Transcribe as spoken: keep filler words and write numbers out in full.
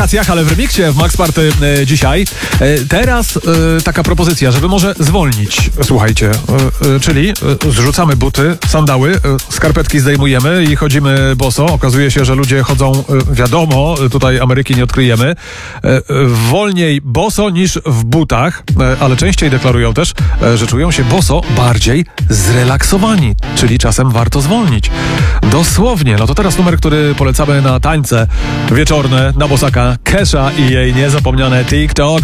wakacjach, ale w remiksie w Max Party e, dzisiaj. E, teraz e, taka propozycja, żeby może zwolnić. Słuchajcie, e, e, czyli e, zrzucamy buty, sandały, e, skarpetki zdejmujemy i chodzimy boso. Okazuje się, że ludzie chodzą, e, wiadomo, tutaj Ameryki nie odkryjemy, e, e, wolniej boso niż w butach, e, ale częściej deklarują też, e, że czują się boso bardziej zrelaksowani, czyli czasem warto zwolnić. Dosłownie. No to teraz numer, który polecamy na tańce wieczorne na bosaka Kesha i jej niezapomniane TikTok.